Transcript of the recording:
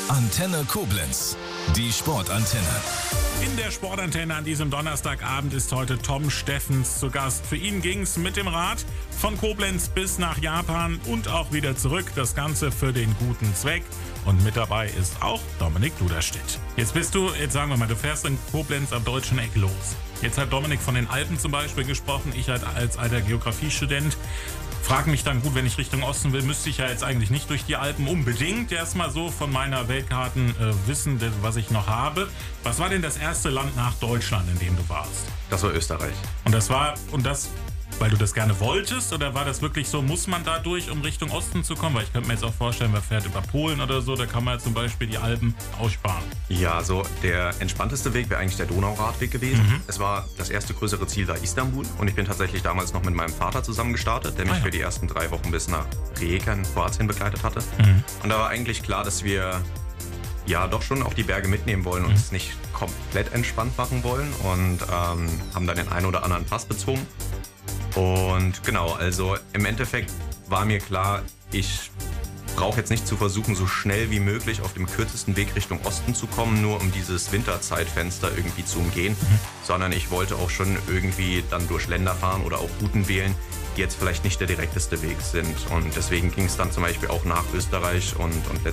Antenne Koblenz, die Sportantenne. In der Sportantenne an diesem Donnerstagabend ist heute Tom Steffens zu Gast. Für ihn ging es mit dem Rad von Koblenz bis nach Japan und auch wieder zurück. Das Ganze für den guten Zweck. Und mit dabei ist auch Dominik Duderstedt. Jetzt sagen wir mal, du fährst in Koblenz am deutschen Eck los. Jetzt hat Dominik von den Alpen zum Beispiel gesprochen. Ich halt als alter Geografiestudent frag mich dann, gut, wenn ich Richtung Osten will, müsste ich ja jetzt eigentlich nicht durch die Alpen unbedingt erstmal so von meiner Weltkarten wissen, was ich noch habe. Was war denn das erste Land nach Deutschland, in dem du warst? Das war Österreich. Und das, weil du das gerne wolltest, oder war das wirklich so, muss man da durch, um Richtung Osten zu kommen? Weil ich könnte mir jetzt auch vorstellen, wer fährt über Polen oder so, da kann man ja zum Beispiel die Alpen aussparen. Ja, also der entspannteste Weg wäre eigentlich der Donauradweg gewesen. Es war das erste größere Ziel war Istanbul und ich bin tatsächlich damals noch mit meinem Vater zusammen gestartet, der mich für die ersten 3 Wochen bis nach Rijeka in Kroatien begleitet hatte. Und da war eigentlich klar, dass wir ja doch schon auch die Berge mitnehmen wollen und es nicht komplett entspannt machen wollen und haben dann den einen oder anderen Pass bezogen. Und genau, also im Endeffekt war mir klar, ich brauche jetzt nicht zu versuchen, so schnell wie möglich auf dem kürzesten Weg Richtung Osten zu kommen, nur um dieses Winterzeitfenster irgendwie zu umgehen, sondern ich wollte auch schon irgendwie dann durch Länder fahren oder auch Routen wählen, die jetzt vielleicht nicht der direkteste Weg sind. Und deswegen ging es dann zum Beispiel auch nach Österreich und